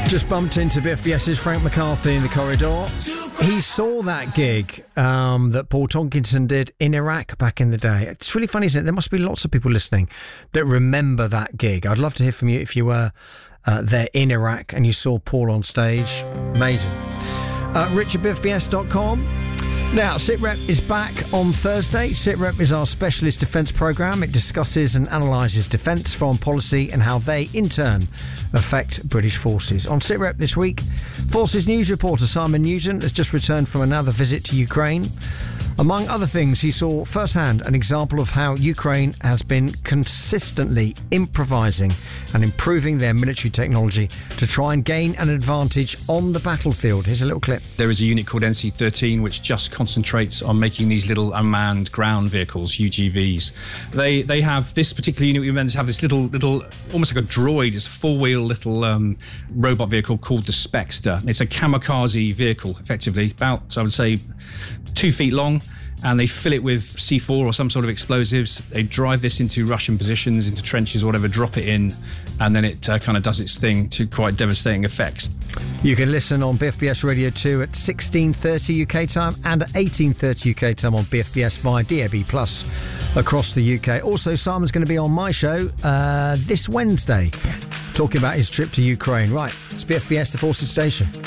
Just bumped into BFBS's Frank McCarthy in the corridor. He saw that gig that Paul Tonkinson did in Iraq back in the day. It's really funny, isn't it? There must be lots of people listening that remember that gig. I'd love to hear from you if you were there in Iraq and you saw Paul on stage. Amazing. RichardBFBS.com. Now, SITREP is back on Thursday. SITREP is our specialist defence programme. It discusses and analyses defence, foreign policy and how they, in turn, affect British forces. On SITREP this week, Forces News reporter Simon Newton has just returned from another visit to Ukraine. Among other things, he saw firsthand an example of how Ukraine has been consistently improvising and improving their military technology to try and gain an advantage on the battlefield. Here's a little clip. There is a unit called NC-13 which just concentrates on making these little unmanned ground vehicles, UGVs. They have this particular unit. We meant to have this little, almost like a droid. It's a four-wheel little robot vehicle called the Spexter. It's a kamikaze vehicle, effectively, about, I would say, 2 feet long. And they fill it with C4 or some sort of explosives. They drive this into Russian positions, into trenches or whatever, drop it in, and then it kind of does its thing to quite devastating effects. You can listen on BFBS Radio 2 at 16:30 UK time and at 18:30 UK time on BFBS via DAB+ across the UK. Also, Simon's going to be on my show this Wednesday, talking about his trip to Ukraine. Right, it's BFBS, the Forces Station.